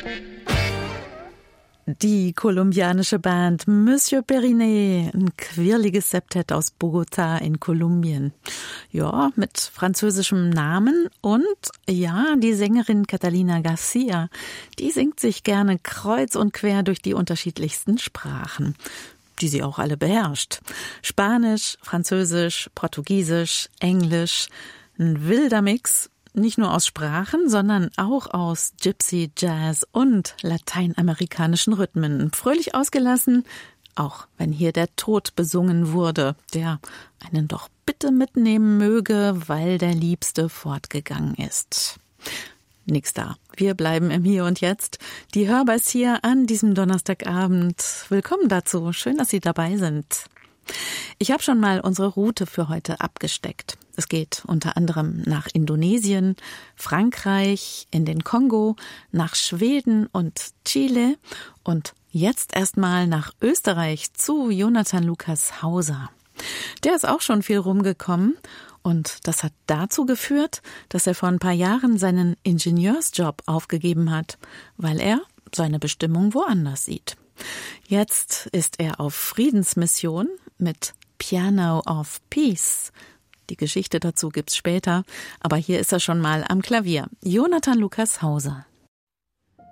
Die kolumbianische Band Monsieur Periné, ein quirliges Septett aus Bogotá in Kolumbien. Ja, mit französischem Namen und ja, die Sängerin Catalina Garcia, die singt sich gerne kreuz und quer durch die unterschiedlichsten Sprachen, die sie auch alle beherrscht. Spanisch, Französisch, Portugiesisch, Englisch, ein wilder Mix. Nicht nur aus Sprachen, sondern auch aus Gypsy, Jazz und lateinamerikanischen Rhythmen. Fröhlich ausgelassen, auch wenn hier der Tod besungen wurde, der einen doch bitte mitnehmen möge, weil der Liebste fortgegangen ist. Nix da. Wir bleiben im Hier und Jetzt. Die Hörbers hier an diesem Donnerstagabend. Willkommen dazu. Schön, dass Sie dabei sind. Ich habe schon mal unsere Route für heute abgesteckt. Es geht unter anderem nach Indonesien, Frankreich, in den Kongo, nach Schweden und Chile und jetzt erstmal nach Österreich zu Jonathan Lukas Hauser. Der ist auch schon viel rumgekommen und das hat dazu geführt, dass er vor ein paar Jahren seinen Ingenieursjob aufgegeben hat, weil er seine Bestimmung woanders sieht. Jetzt ist er auf Friedensmission mit Piano of Peace. Die Geschichte dazu gibt's später, aber hier ist er schon mal am Klavier. Jonathan Lukas Hauser.